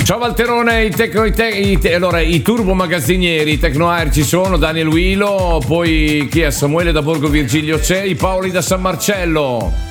Ciao Valterone, allora i turbo magazzinieri, i Tecnoair ci sono, Daniel Wilo, poi chi è? Samuele da Borgo Virgilio c'è, i Paoli da San Marcello.